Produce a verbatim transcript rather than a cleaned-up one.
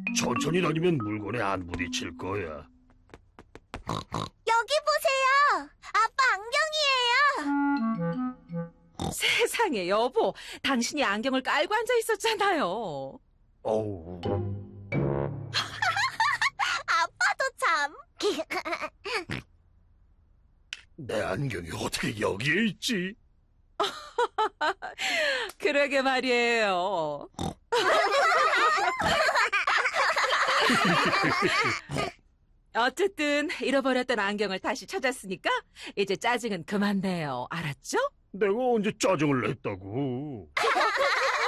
천천히 다니면 물건에 안 부딪힐 거야. 여기 보세요. 아빠 안경이에요. 세상에, 여보. 당신이 안경을 깔고 앉아 있었잖아요. 어우, 아빠도 참. 내 안경이 어떻게 여기에 있지? 그러게 말이에요. 어쨌든 잃어버렸던 안경을 다시 찾았으니까 이제 짜증은 그만 내요. 알았죠? 내가 언제 짜증을 냈다고?